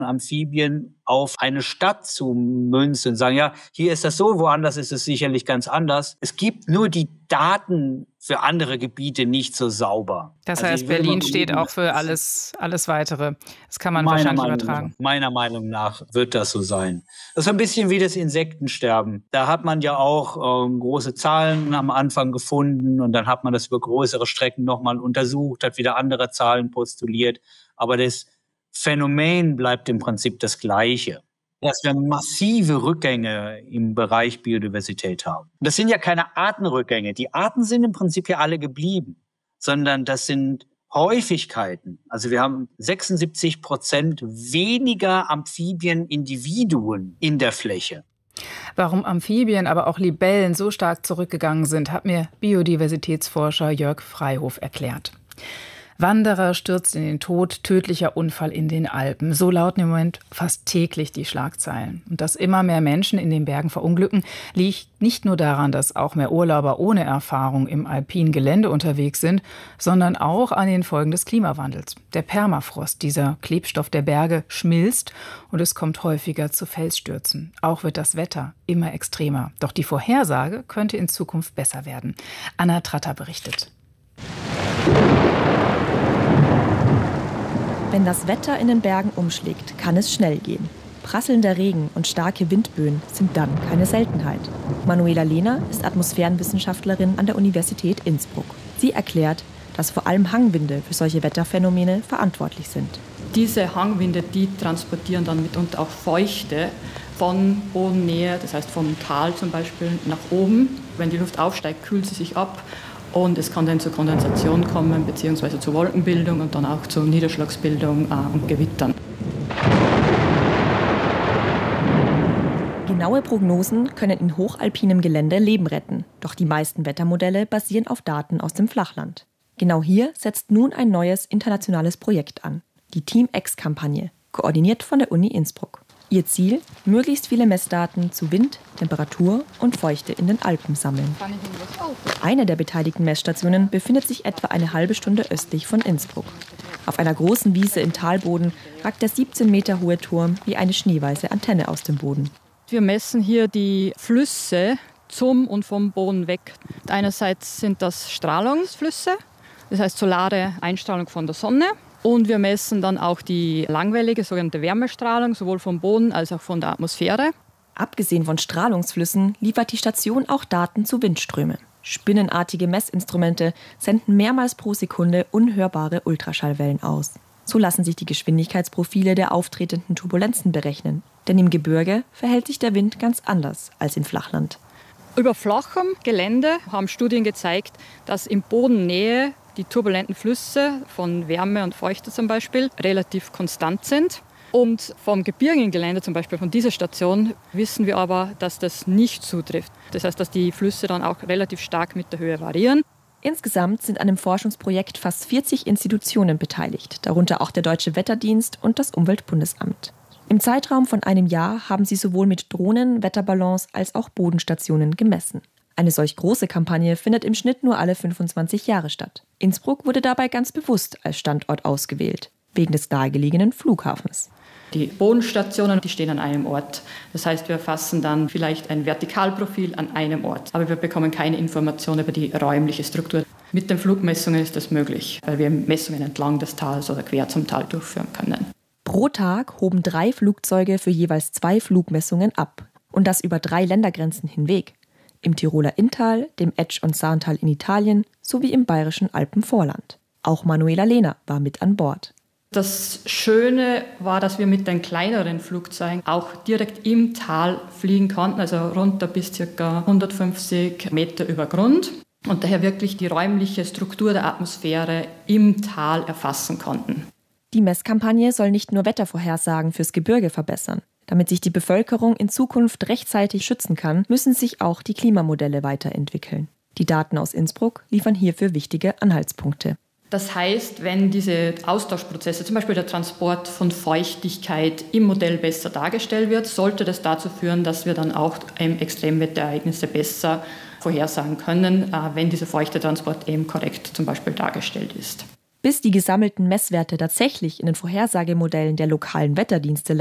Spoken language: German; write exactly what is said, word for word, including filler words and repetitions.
Amphibien auf eine Stadt zu münzen und sagen, ja, hier ist das so, woanders ist es sicherlich ganz anders. Es gibt nur die Daten für andere Gebiete nicht so sauber. Das Also heißt, ich würde Berlin mal steht vermuten, auch für alles, alles Weitere. Das kann man meiner wahrscheinlich Meinung übertragen. nach, meiner Meinung nach wird das so sein. Das ist ein bisschen wie das Insektensterben. Da hat man ja auch ähm, große Zahlen am Anfang gefunden und dann hat man das über größere Strecken nochmal untersucht, hat wieder andere Zahlen postuliert. Aber das Phänomen bleibt im Prinzip das Gleiche, dass wir massive Rückgänge im Bereich Biodiversität haben. Das sind ja keine Artenrückgänge. Die Arten sind im Prinzip ja alle geblieben, sondern das sind Häufigkeiten. Also wir haben sechsundsiebzig Prozent weniger Amphibienindividuen in der Fläche. Warum Amphibien, aber auch Libellen so stark zurückgegangen sind, hat mir Biodiversitätsforscher Jörg Freihof erklärt. Wanderer stürzt in den Tod, tödlicher Unfall in den Alpen. So lauten im Moment fast täglich die Schlagzeilen. Und dass immer mehr Menschen in den Bergen verunglücken, liegt nicht nur daran, dass auch mehr Urlauber ohne Erfahrung im alpinen Gelände unterwegs sind, sondern auch an den Folgen des Klimawandels. Der Permafrost, dieser Klebstoff der Berge, schmilzt und es kommt häufiger zu Felsstürzen. Auch wird das Wetter immer extremer. Doch die Vorhersage könnte in Zukunft besser werden. Anna Tratter berichtet. Wenn das Wetter in den Bergen umschlägt, kann es schnell gehen. Prasselnder Regen und starke Windböen sind dann keine Seltenheit. Manuela Lehner ist Atmosphärenwissenschaftlerin an der Universität Innsbruck. Sie erklärt, dass vor allem Hangwinde für solche Wetterphänomene verantwortlich sind. Diese Hangwinde, die transportieren dann mitunter auch Feuchte von Bodennähe, das heißt vom Tal zum Beispiel, nach oben. Wenn die Luft aufsteigt, kühlt sie sich ab. Und es kann dann zur Kondensation kommen, beziehungsweise zur Wolkenbildung und dann auch zur Niederschlagsbildung äh, und Gewittern. Genaue Prognosen können in hochalpinem Gelände Leben retten. Doch die meisten Wettermodelle basieren auf Daten aus dem Flachland. Genau hier setzt nun ein neues internationales Projekt an. Die Team-X-Kampagne, koordiniert von der Uni Innsbruck. Ihr Ziel, möglichst viele Messdaten zu Wind, Temperatur und Feuchte in den Alpen sammeln. Eine der beteiligten Messstationen befindet sich etwa eine halbe Stunde östlich von Innsbruck. Auf einer großen Wiese im Talboden ragt der siebzehn Meter hohe Turm wie eine schneeweiße Antenne aus dem Boden. Wir messen hier die Flüsse zum und vom Boden weg. Einerseits sind das Strahlungsflüsse, das heißt solare Einstrahlung von der Sonne. Und wir messen dann auch die langwellige, sogenannte Wärmestrahlung, sowohl vom Boden als auch von der Atmosphäre. Abgesehen von Strahlungsflüssen liefert die Station auch Daten zu Windströmen. Spinnenartige Messinstrumente senden mehrmals pro Sekunde unhörbare Ultraschallwellen aus. So lassen sich die Geschwindigkeitsprofile der auftretenden Turbulenzen berechnen. Denn im Gebirge verhält sich der Wind ganz anders als im Flachland. Über flachem Gelände haben Studien gezeigt, dass in Bodennähe die turbulenten Flüsse von Wärme und Feuchte zum Beispiel relativ konstant sind. Und vom gebirgigen Gelände, zum Beispiel von dieser Station, wissen wir aber, dass das nicht zutrifft. Das heißt, dass die Flüsse dann auch relativ stark mit der Höhe variieren. Insgesamt sind an dem Forschungsprojekt fast vierzig Institutionen beteiligt, darunter auch der Deutsche Wetterdienst und das Umweltbundesamt. Im Zeitraum von einem Jahr haben sie sowohl mit Drohnen, Wetterballons als auch Bodenstationen gemessen. Eine solch große Kampagne findet im Schnitt nur alle fünfundzwanzig Jahre statt. Innsbruck wurde dabei ganz bewusst als Standort ausgewählt, wegen des nahegelegenen Flughafens. Die Bodenstationen, die stehen an einem Ort. Das heißt, wir erfassen dann vielleicht ein Vertikalprofil an einem Ort. Aber wir bekommen keine Informationen über die räumliche Struktur. Mit den Flugmessungen ist das möglich, weil wir Messungen entlang des Tals oder quer zum Tal durchführen können. Pro Tag hoben drei Flugzeuge für jeweils zwei Flugmessungen ab. Und das über drei Ländergrenzen hinweg. Im Tiroler Inntal, dem Etsch- und Saantal in Italien sowie im bayerischen Alpenvorland. Auch Manuela Lehner war mit an Bord. Das Schöne war, dass wir mit den kleineren Flugzeugen auch direkt im Tal fliegen konnten, also runter bis ca. hundertfünfzig Meter über Grund und daher wirklich die räumliche Struktur der Atmosphäre im Tal erfassen konnten. Die Messkampagne soll nicht nur Wettervorhersagen fürs Gebirge verbessern. Damit sich die Bevölkerung in Zukunft rechtzeitig schützen kann, müssen sich auch die Klimamodelle weiterentwickeln. Die Daten aus Innsbruck liefern hierfür wichtige Anhaltspunkte. Das heißt, wenn diese Austauschprozesse, zum Beispiel der Transport von Feuchtigkeit im Modell besser dargestellt wird, sollte das dazu führen, dass wir dann auch Extremwetterereignisse besser vorhersagen können, wenn dieser Feuchtetransport eben korrekt zum Beispiel dargestellt ist. Bis die gesammelten Messwerte tatsächlich in den Vorhersagemodellen der lokalen Wetterdienste